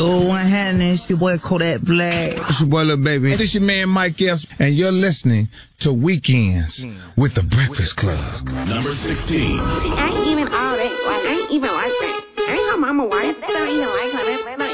Oh, one hand, it's your boy Kodak Black. It's your boy Lil Baby. This your man Mike Epps, and you're listening to Weekends with the Breakfast Club. Number 16. She ain't even all that.